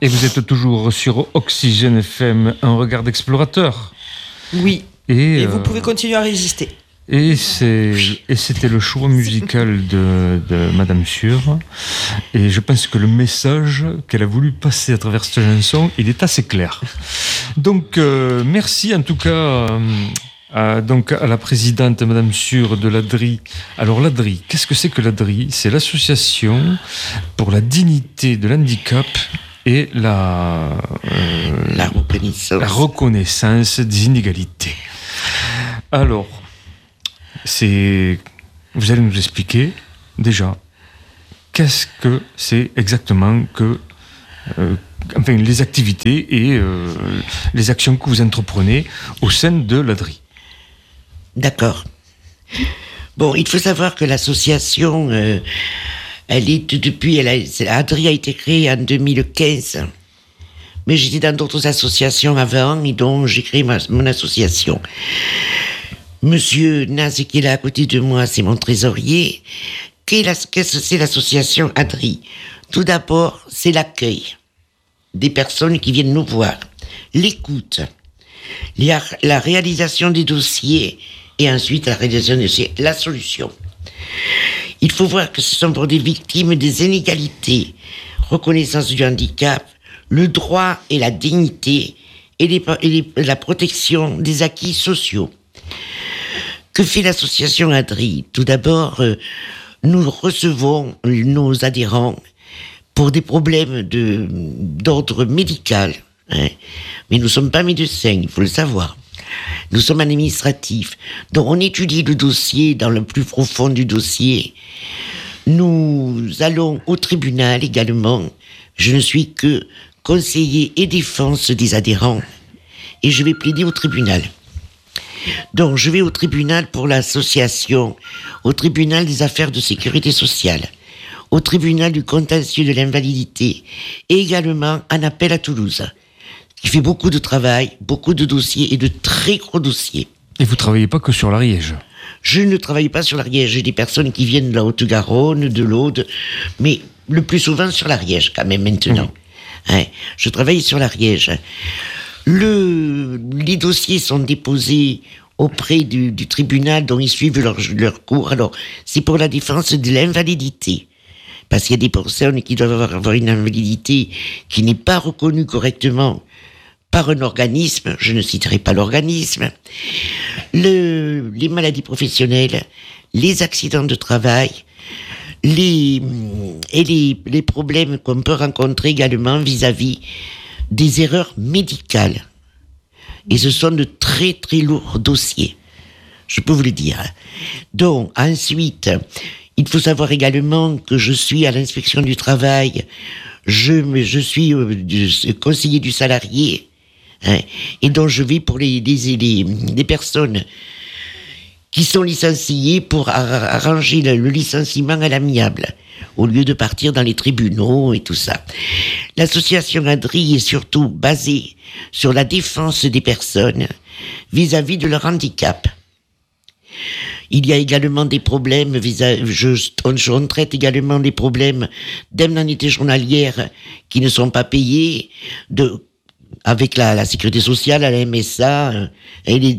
Et vous êtes toujours sur Oxygène FM, un regard d'explorateur. Oui, et vous pouvez continuer à résister. Et c'était le choix musical de Madame Sûre. Et je pense que le message qu'elle a voulu passer à travers cette chanson, il est assez clair. Donc, merci en tout cas à la présidente Madame Sûre de l'ADRI. Alors l'ADRI, qu'est-ce que c'est que l'ADRI ? C'est l'association pour la dignité de l'handicap et la reconnaissance des inégalités. Alors, vous allez nous expliquer déjà qu'est-ce que c'est exactement que les activités et les actions que vous entreprenez au sein de l'ADRI. D'accord. Bon, il faut savoir que l'association, l'ADRI a été créée en 2015. Mais j'étais dans d'autres associations avant et donc j'ai créé mon association. Monsieur Naz, qui est là à côté de moi, c'est mon trésorier. Qu'est-ce que c'est l'association ADRI ? Tout d'abord, c'est l'accueil des personnes qui viennent nous voir, l'écoute, la réalisation des dossiers et ensuite la réalisation des dossiers, la solution. Il faut voir que ce sont pour des victimes des inégalités, reconnaissance du handicap, le droit et la dignité et la protection des acquis sociaux. Que fait l'association ADRI ? Tout d'abord, nous recevons nos adhérents pour des problèmes d'ordre médical. Mais nous ne sommes pas médecins, il faut le savoir. Nous sommes un administratif. Donc on étudie le dossier dans le plus profond du dossier. Nous allons au tribunal également. Je ne suis que conseiller et défense des adhérents. Et je vais plaider au tribunal. Donc, je vais au tribunal pour l'association, au tribunal des affaires de sécurité sociale, au tribunal du contentieux de l'invalidité et également en appel à Toulouse, qui fait beaucoup de travail, beaucoup de dossiers et de très gros dossiers. Et vous ne travaillez pas que sur l'Ariège ? Je ne travaille pas sur l'Ariège. J'ai des personnes qui viennent de la Haute-Garonne, de l'Aude, mais le plus souvent sur l'Ariège quand même maintenant. Je travaille sur l'Ariège. Les dossiers sont déposés auprès du tribunal dont ils suivent leur cours. Alors, c'est pour la défense de l'invalidité. Parce qu'il y a des personnes qui doivent avoir une invalidité qui n'est pas reconnue correctement par un organisme, je ne citerai pas l'organisme, les maladies professionnelles, les accidents de travail, les problèmes qu'on peut rencontrer également vis-à-vis des erreurs médicales. Et ce sont de très très lourds dossiers, je peux vous le dire. Donc, ensuite, il faut savoir également que je suis à l'inspection du travail, je suis conseiller du salarié, et donc je vais pour les personnes qui sont licenciées pour arranger le licenciement à l'amiable, au lieu de partir dans les tribunaux et tout ça. L'association ADRI est surtout basée sur la défense des personnes vis-à-vis de leur handicap. Il y a également des problèmes, on traite également des problèmes d'indemnités journalières qui ne sont pas payées, avec la sécurité sociale, à la MSA et les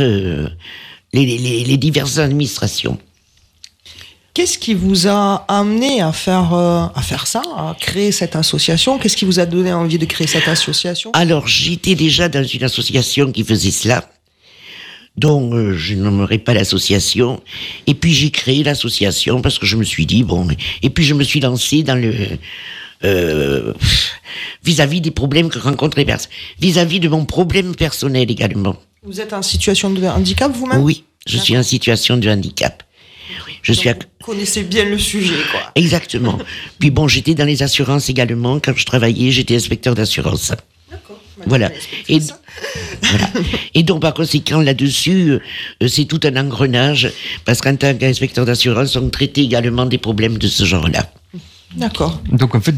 diverses administrations. Qu'est-ce qui vous a amené à faire ça, à créer cette association ? Qu'est-ce qui vous a donné envie de créer cette association ? Alors, j'étais déjà dans une association qui faisait cela, donc je nommerai pas l'association. Et puis j'ai créé l'association parce que je me suis dit, et puis je me suis lancé dans vis-à-vis des problèmes que rencontrent les personnes, vis-à-vis de mon problème personnel également. Vous êtes en situation de handicap vous-même ? Oui, je suis en situation de handicap. Vous connaissez bien le sujet, quoi. Exactement. Puis j'étais dans les assurances également. Quand je travaillais, j'étais inspecteur d'assurance. D'accord. Voilà. Et donc, par conséquent, là-dessus, c'est tout un engrenage, parce qu'en tant qu'inspecteur d'assurance, on traitait également des problèmes de ce genre-là. D'accord. Donc en fait,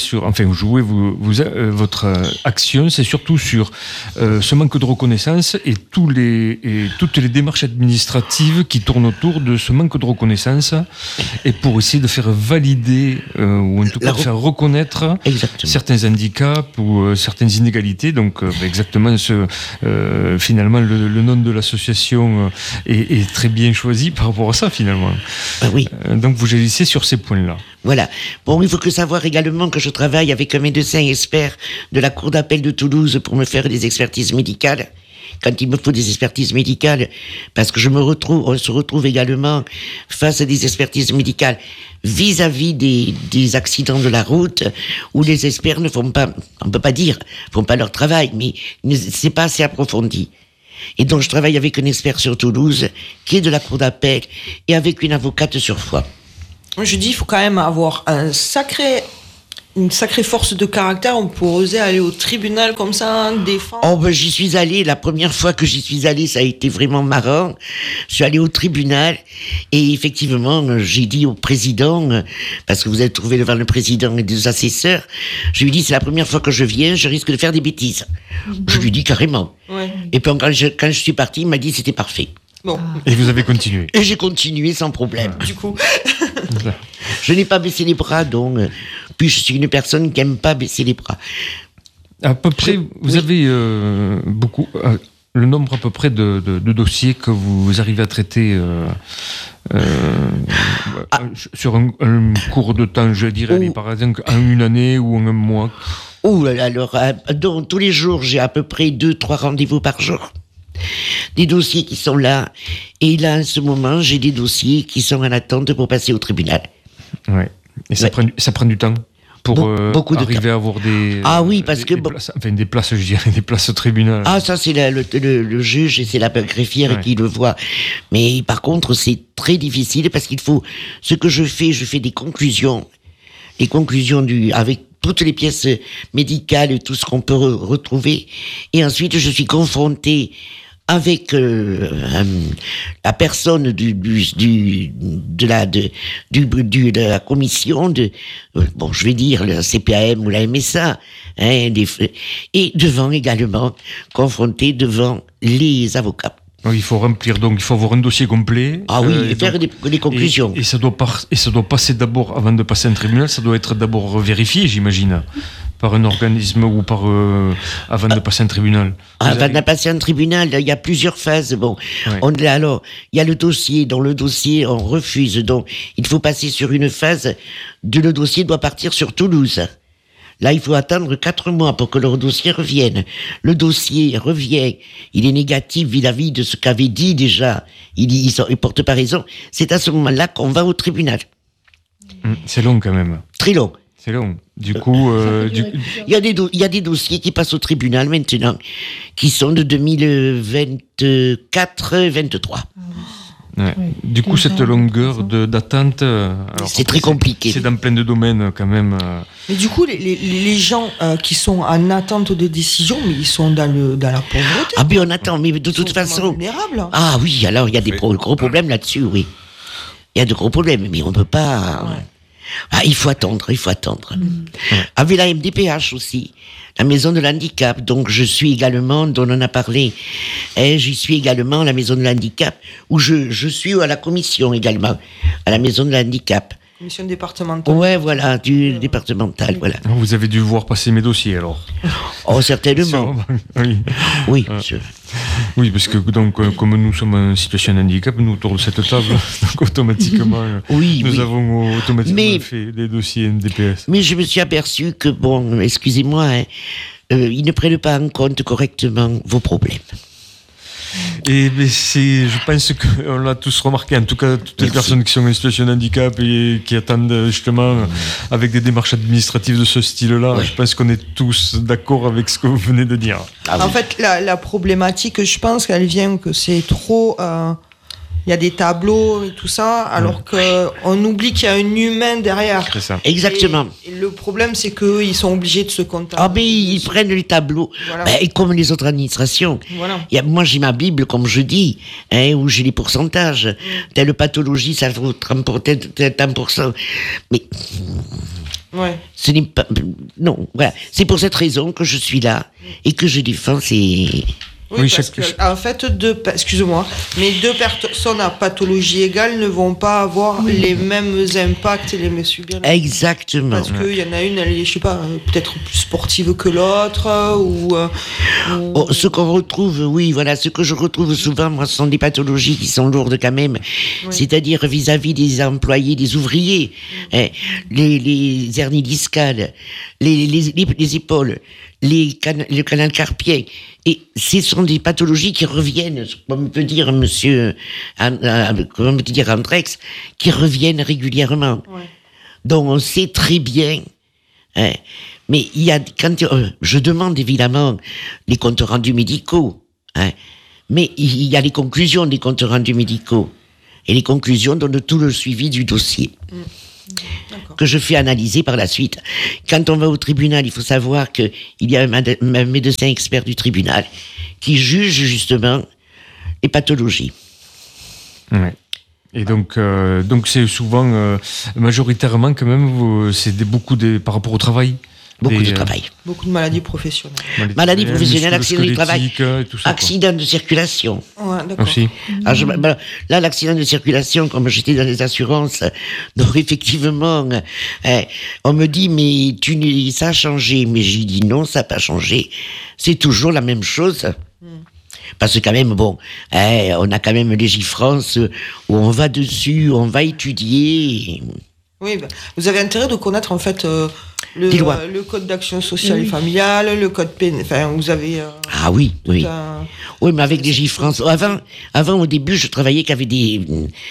votre action, c'est surtout sur ce manque de reconnaissance et toutes les démarches administratives qui tournent autour de ce manque de reconnaissance, et pour essayer de faire valider ou en tout cas de faire reconnaître certains handicaps ou certaines inégalités. Donc exactement, finalement, le nom de l'association est très bien choisi par rapport à ça finalement. Oui. Donc vous agissez sur ces points-là. Voilà. Bon, il faut que savoir également que je travaille avec un médecin expert de la Cour d'appel de Toulouse pour me faire des expertises médicales. Quand il me faut des expertises médicales, parce que on se retrouve également face à des expertises médicales vis-à-vis des accidents de la route, où les experts ne font pas, on peut pas dire, font pas leur travail, mais c'est pas assez approfondi. Et donc je travaille avec un expert sur Toulouse, qui est de la Cour d'appel, et avec une avocate sur Foix. Je dis, il faut quand même avoir une sacrée force de caractère pour oser aller au tribunal comme ça, défendre. Oh, ben, j'y suis allé, la première fois que j'y suis allé, ça a été vraiment marrant. Je suis allé au tribunal, et effectivement, j'ai dit au président, parce que vous êtes trouvé devant le président et des assesseurs, je lui ai dit, c'est la première fois que je viens, je risque de faire des bêtises. Je lui ai dit carrément. Ouais. Et puis quand je suis parti, il m'a dit, c'était parfait. Bon. Et vous avez continué. Et j'ai continué sans problème. Du coup. Je n'ai pas baissé les bras, donc. Puis je suis une personne qui n'aime pas baisser les bras. À peu près, vous avez beaucoup. Le nombre à peu près de dossiers que vous arrivez à traiter sur un cours de temps, je dirais, par exemple, en une année ou en un mois. Alors, donc, tous les jours, j'ai à peu près 2-3 rendez-vous par jour. Des dossiers qui sont là. Et là, en ce moment, j'ai des dossiers qui sont en attente pour passer au tribunal. Ouais. Et ça prend du temps pour beaucoup de arriver temps. À avoir des... Ah oui, parce que... des places, je dirais, des places au tribunal. Ah, ça, c'est le juge et c'est la greffière qui le voit. Mais par contre, c'est très difficile parce qu'il faut... Ce que je fais des conclusions. Les conclusions avec toutes les pièces médicales, tout ce qu'on peut retrouver. Et ensuite, je suis confronté avec la personne de la commission je vais dire la CPAM ou la MSA, et devant également confronté devant les avocats. Il faut remplir, donc il faut avoir un dossier complet. Ah oui, et faire des conclusions. Et ça doit passer d'abord, avant de passer un tribunal, ça doit être d'abord vérifié, j'imagine, par un organisme ou avant de passer un tribunal. Avant de passer un tribunal, il y a plusieurs phases. Bon, alors, il y a le dossier. Dans le dossier, on refuse. Donc, il faut passer sur une phase. Le dossier doit partir sur Toulouse. Là, il faut attendre 4 mois pour que leur dossier revienne. Le dossier revient, il est négatif vis-à-vis de ce qu'avait dit déjà. Il porte pas raison. C'est à ce moment-là qu'on va au tribunal. C'est long quand même. Très long. C'est long. Du coup, il y a des dossiers qui passent au tribunal maintenant, qui sont de 2024-23. Ouais. Du coup, cette longueur d'attente, c'est très compliqué. C'est dans plein de domaines quand même. Mais du coup, les gens qui sont en attente de décision, mais ils sont dans la pauvreté. Ah oui, on attend, mais de toute façon. Vulnérables. Ah oui, alors il y a des gros problèmes là-dessus, oui. Il y a de gros problèmes, mais on ne peut pas. Ouais. Ah, il faut attendre. Avec la MDPH aussi, la maison de l'handicap. Donc je suis également, dont on a parlé, j'y suis également à la maison de l'handicap, où je suis à la commission également, à la maison de l'handicap. Commission départementale. Ouais, voilà, du départemental, voilà. Vous avez dû voir passer mes dossiers alors. Oh, certainement. Oui. Oui, parce que donc, comme nous sommes en situation de handicap, nous autour de cette table, donc automatiquement, nous avons automatiquement fait des dossiers NDPS. Mais je me suis aperçu que, excusez-moi, ils ne prennent pas en compte correctement vos problèmes. Et je pense qu'on l'a tous remarqué, en tout cas toutes les personnes qui sont en situation de handicap et qui attendent justement avec des démarches administratives de ce style-là, je pense qu'on est tous d'accord avec ce que vous venez de dire. En fait, la problématique, je pense qu'elle vient que c'est trop... il y a des tableaux et tout ça, alors qu'on oublie qu'il y a un humain derrière. C'est ça. Exactement. Et le problème, c'est qu'eux, ils sont obligés de se contenter. Ah, mais ils prennent les tableaux. Voilà. Et comme les autres administrations. Voilà. Moi, j'ai ma Bible, comme je dis, où j'ai les pourcentages. Telle pathologie, ça vaut 30%. Mais Ouais. ce n'est pas... Non, voilà. C'est pour cette raison que je suis là et que je défends ces... Oui, Oui, parce que, en fait, excuse-moi, mais deux personnes à pathologie égale ne vont pas avoir les mêmes impacts et les mêmes subir. Exactement. Parce qu'il y en a une, elle est, je sais pas, peut-être plus sportive que l'autre, ou... Ce qu'on retrouve, oui, voilà, ce que je retrouve souvent, moi, ce sont des pathologies qui sont lourdes quand même, c'est-à-dire vis-à-vis des employés, des ouvriers, les hernies discales, les épaules, le canal carpien, et ce sont des pathologies qui reviennent, comme peut dire monsieur, comment peut dire Andrex, qui reviennent régulièrement. Ouais. Donc on sait très bien, mais il y a, je demande évidemment les comptes rendus médicaux, mais il y a les conclusions des comptes rendus médicaux, et les conclusions donnent tout le suivi du dossier. Que je fais analyser par la suite. Quand on va au tribunal, il faut savoir qu'il y a un médecin expert du tribunal qui juge justement les pathologies. Ouais. Et donc c'est souvent, majoritairement quand même, par rapport au travail. Beaucoup de travail. Beaucoup de maladies professionnelles. Maladies professionnelles, accidents du travail, tout ça, accidents de circulation. Ouais, d'accord. aussi. Alors, là, l'accident de circulation, comme j'étais dans les assurances, donc effectivement, on me dit, mais ça a changé. Mais j'ai dit non, ça n'a pas changé. C'est toujours la même chose. Parce que quand même, bon, on a quand même Légifrance où on va dessus, on va étudier. Oui, ben, vous avez intérêt de connaître en fait le code d'action sociale et familiale, le code pénal. Enfin, vous avez. Ah oui, oui. Oui, mais avec Légifrance. Avant, au début, je travaillais qu'avec des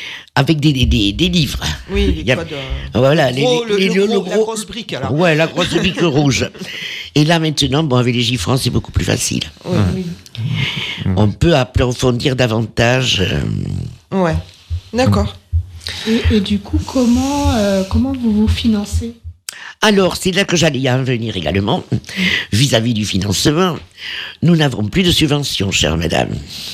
livres. Oui, les codes. Voilà, la grosse brique alors. Ouais, la grosse brique rouge. Et là maintenant, bon, avec Légifrance, c'est beaucoup plus facile. Oui. On peut approfondir davantage. Ouais, d'accord. Et du coup, comment vous vous financez ? Alors, c'est là que j'allais y en venir également, vis-à-vis du financement. Nous n'avons plus de subventions, chère madame.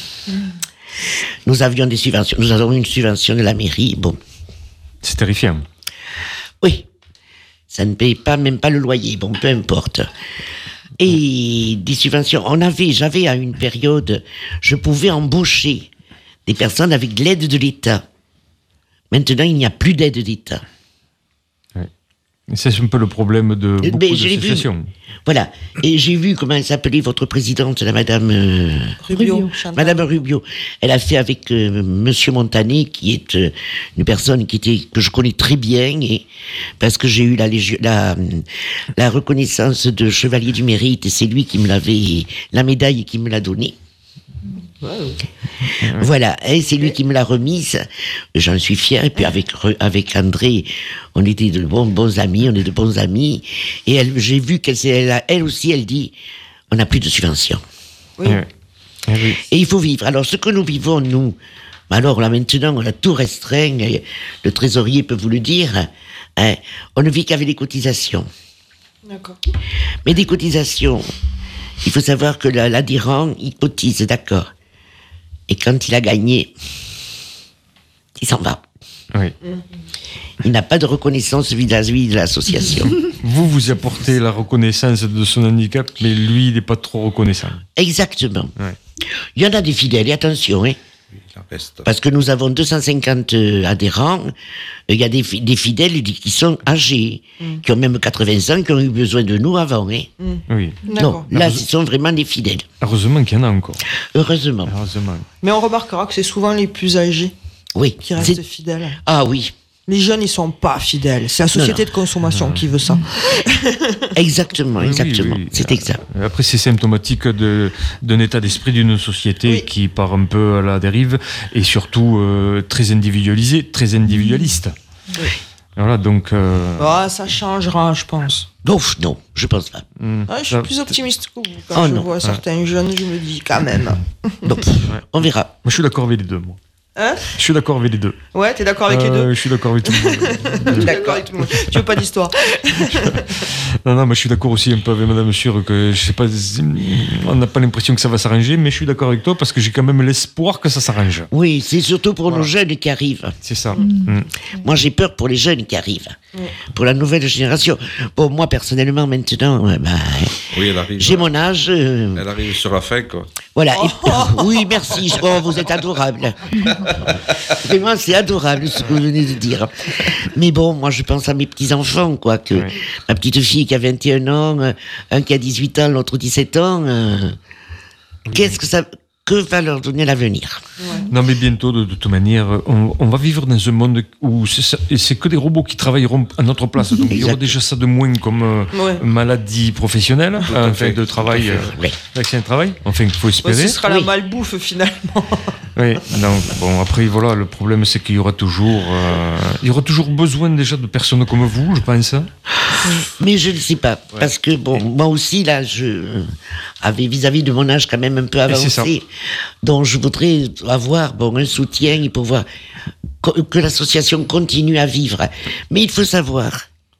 Nous avions des subventions. Nous avons une subvention de la mairie, bon. C'est terrifiant. Oui. Ça ne paye même pas le loyer, bon, peu importe. Et des subventions. J'avais à une période, je pouvais embaucher des personnes avec de l'aide de l'État. Maintenant, il n'y a plus d'aide d'État. Ouais. Et c'est un peu le problème de beaucoup d'associations. Voilà. Et j'ai vu comment elle s'appelait, votre présidente, la madame Rubio. Madame Rubio. Elle a fait avec monsieur Montané, qui est une personne que je connais très bien, et parce que j'ai eu la reconnaissance de chevalier du mérite, et c'est lui qui me l'avait, la médaille qui me l'a donnée. Voilà, et c'est lui qui me l'a remise. J'en suis fier. Et puis avec André, on était de bons amis, on est de bons amis. Et j'ai vu elle aussi, elle dit, on n'a plus de subvention. Oui. Oui. Et il faut vivre. Alors, ce que nous vivons, nous, alors là maintenant, on a tout restreint. Le trésorier peut vous le dire. On ne vit qu'avec les cotisations. D'accord. Mais des cotisations, il faut savoir que l'adhérent, il cotise, d'accord. Et quand il a gagné, il s'en va. Oui. Il n'a pas de reconnaissance vis-à-vis de l'association. Vous apportez la reconnaissance de son handicap, mais lui, il n'est pas trop reconnaissant. Exactement. Ouais. Il y en a des fidèles, et attention, parce que nous avons 250 adhérents. Il y a des fidèles qui sont âgés, qui ont même 80 ans, qui ont eu besoin de nous avant. Oui. Non, là, ce sont vraiment des fidèles. Heureusement qu'il y en a encore. Heureusement. Mais on remarquera que c'est souvent les plus âgés Oui. qui restent fidèles. Ah oui. Les jeunes, ils sont pas fidèles. C'est la société de consommation qui veut ça. Exactement. Oui. C'est exact. Après, c'est symptomatique d'un état d'esprit d'une société qui part un peu à la dérive et surtout très individualisée, très individualiste. Oui. Voilà, donc... ça changera, je pense. Ouf, non, je pense pas. Je suis plus optimiste que vous. Quand je vois certains jeunes, je me dis quand même. Donc, on verra. Moi, je suis d'accord avec les deux, moi. Hein? Je suis d'accord avec les deux. Ouais, t'es d'accord avec les deux? Je suis d'accord avec tout le monde. T'es d'accord avec tout le monde. Tu veux pas d'histoire? Non, mais je suis d'accord aussi un peu avec Madame Sûr que je sais pas, on n'a pas l'impression que ça va s'arranger, mais je suis d'accord avec toi parce que j'ai quand même l'espoir que ça s'arrange. Oui, c'est surtout pour nos jeunes qui arrivent. C'est ça. Moi, j'ai peur pour les jeunes qui arrivent, pour la nouvelle génération. Bon, moi, personnellement, maintenant, Oui, elle arrive. j'ai mon âge. Elle arrive sur la fin, quoi. Voilà. Oui, merci. Oh, vous êtes adorable. Vraiment, c'est adorable ce que vous venez de dire. Mais bon, moi, je pense à mes petits-enfants, quoi. Que ma petite fille qui a 21 ans, un qui a 18 ans, l'autre 17 ans. Que va leur donner l'avenir? Non, mais bientôt, de toute manière, on va vivre dans un monde où c'est que des robots qui travailleront à notre place. Donc il y aura déjà ça de moins comme maladie professionnelle, de travail, l'accident de travail. Enfin, il faut espérer. Ce sera la malbouffe finalement. Oui, donc bon, après, voilà, le problème c'est qu'il y aura toujours besoin déjà de personnes comme vous, je pense. Mais je ne sais pas, parce que bon, moi aussi, là, je avais vis-à-vis de mon âge quand même un peu avancé, donc je voudrais avoir un soutien et pouvoir que l'association continue à vivre. Mais il faut savoir